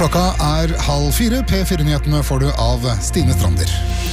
Klokka 3:30. P4-nyhetene får du av Stine Strander.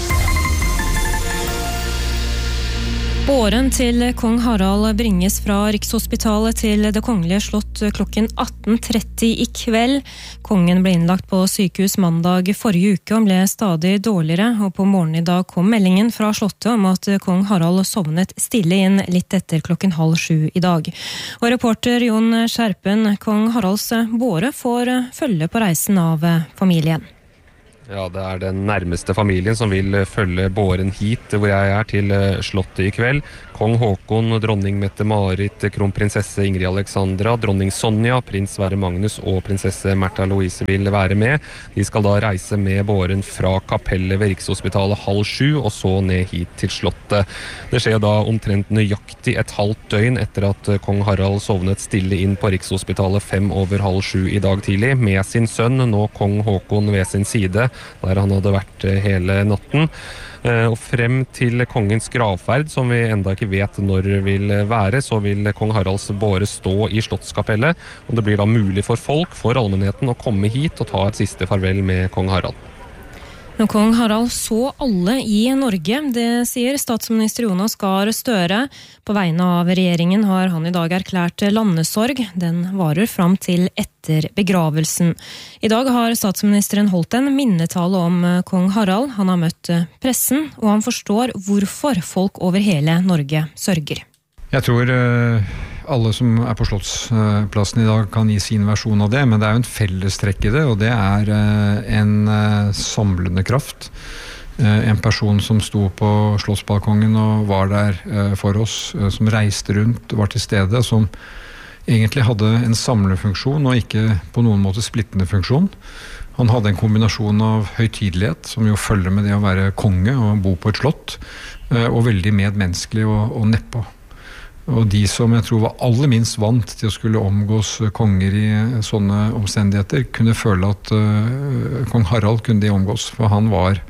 Båren til kong Harald bringes fra Rikshospitalet til Det Kongelige Slott klokken 18:30 i kveld. Kongen ble innlagt på sykehus mandag forrige uke og ble stadig dårligere, og på morgenen i dag kom meldingen fra slottet om at kong Harald sovnet stille inn litt etter klokken 6:30 i dag. Og reporter Jon Skjerpen, kong Haralds båre får følge på reisen av familien. Ja, det er den nærmeste familien som vil følge båren hit hvor jeg til slottet i kveld. Kong Håkon, dronning Mette-Marit, kronprinsesse Ingrid Alexandra, dronning Sonja, prins Sverre Magnus og prinsesse Märtha Louise vil være med. De skal da reise med båren fra kapellet ved Rikshospitalet 6:30 og så ned hit til slottet. Det skjer da omtrent nøyaktig et halvt døgn etter at kong Harald sovnet stille inn på Rikshospitalet 6:05 i dag tidlig, med sin sønn, nå kong Håkon ved sin side, der han hadde vært hele natten. Og frem til kongens gravferd, som vi enda ikke vet når vil være, så vil kong Haralds båre stå i Slottskapellet, og det blir da mulig for folk, for allmennheten, å komme hit og ta et siste farvel med kong Harald. Kong Harald så alle i Norge, det sier statsminister Jonas Gahr Støre. På vegne av regjeringen har han i dag erklært landesorg. Den varer fram til etter begravelsen. I dag har statsministeren holdt en minnetale om kong Harald. Han har møtt pressen, og han forstår hvorfor folk over hele Norge sørger. Jeg tror alle som på Slottsplassen i dag kan gi sin versjon av det, men det jo en fellestrekk i det, og det en samlende kraft. En person som sto på Slottsbalkongen og var der for oss, som reiste rundt, var til stede, som egentlig hadde en samlefunksjon og ikke på noen måte splittende funksjon. Han hadde en kombinasjon av høytidelighet, som jo følger med det å være konge og bo på et slott, og veldig medmenneskelig og nedpå. Og de som jeg tror var aller minst vant til å skulle omgås konger i sånne omstendigheter, kunne føle at kong Harald kunne de omgås, for han var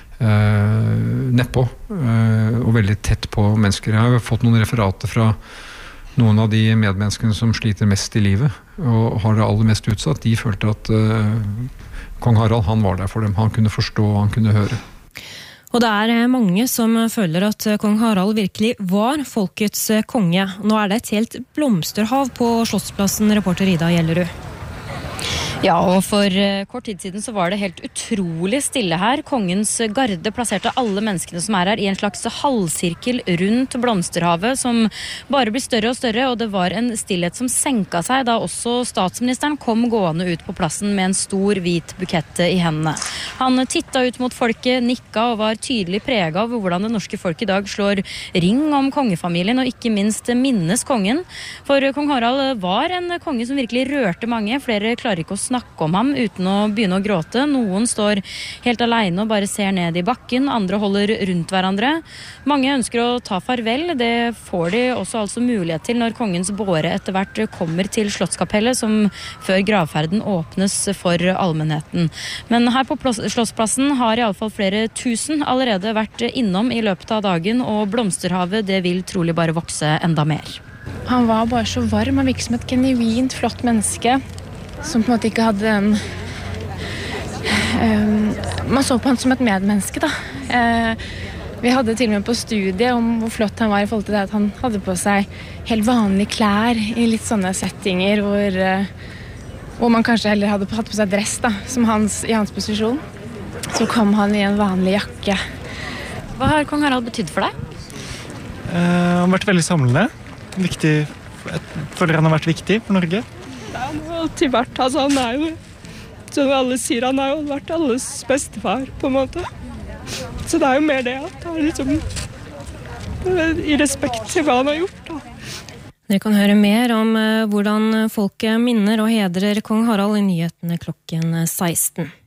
nedpå og veldig tett på mennesker. Jeg har fått noen referater fra noen av de medmenneskene som sliter mest i livet og har det aller mest utsatt. De følte at kong Harald, han var der for dem. Han kunne forstå, han kunne høre. Og det mange som føler at kong Harald virkelig var folkets konge. Nå det et helt blomsterhav på Slottsplassen, reporter Ida Gjellerud. Ja, og for kort tid siden så var det helt utrolig stille her. Kongens garde plasserte alle menneskene som her i en slags halvsirkel rundt blomsterhavet, som bare blir større og større, og det var en stillhet som senka seg da også statsministeren kom gående ut på plassen med en stor hvit bukett i hendene. Han tittet ut mot folket, nikka og var tydelig preget av hvordan det norske folk i dag slår ring om kongefamilien, og ikke minst minnes kongen. For kong Harald var en konge som virkelig rørte mange. Flere klarer ikke å snakke om ham uten å begynne å gråte. Noen står helt alene og bare ser ned i bakken, andre holder rundt hverandre. Mange ønsker å ta farvel. Det får de også altså mulighet til når kongens båre etter hvert kommer til Slottskapellet, som før gravferden åpnes for allmennheten. Men her på Slottsplassen har i alle fall flere tusen allerede vært innom i løpet av dagen, og blomsterhavet det vil trolig bare vokse enda mer. Han var bare så varm, han virket som et genuint flott menneske, som på en måte ikke hadde den man så på han som et medmenneske da. Vi hadde til og med på studiet om hvor flott han var i forhold til det at han hadde på seg helt vanlige klær i litt sånne settinger hvor man kanskje heller hadde hatt på seg dress da, som i hans posisjon. Så kom han i en vanlig jakke. Hva har kong Harald betydd for deg? Han har vært veldig samlende. Viktig, jeg føler han har vært viktig for Norge. Han har alltid vært, altså han jo, som alle sier, han har jo vært alles bestefar, på en måte. Så det jo mer det at han liksom, i respekt til hva han har gjort. Da. Dere kan høre mer om hvordan folk minner og hedrer kong Harald i nyhetene klokken 16.